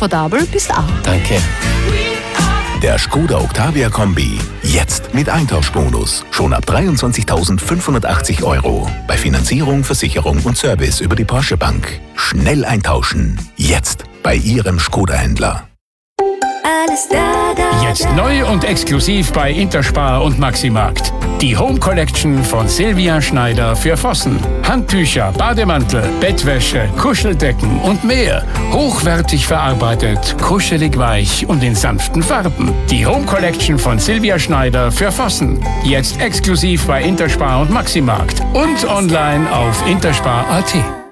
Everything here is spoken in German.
komfortabel bist auch. Danke. Der Skoda Octavia Kombi. Jetzt mit Eintauschbonus. Schon ab 23.580 €. Bei Finanzierung, Versicherung und Service über die Porsche Bank. Schnell eintauschen. Jetzt bei Ihrem Skoda-Händler. Jetzt neu und exklusiv bei Interspar und Maximarkt. Die Home Collection von Silvia Schneider für Vossen. Handtücher, Bademantel, Bettwäsche, Kuscheldecken und mehr. Hochwertig verarbeitet, kuschelig weich und in sanften Farben. Die Home Collection von Silvia Schneider für Vossen. Jetzt exklusiv bei Interspar und Maximarkt. Und online auf interspar.at.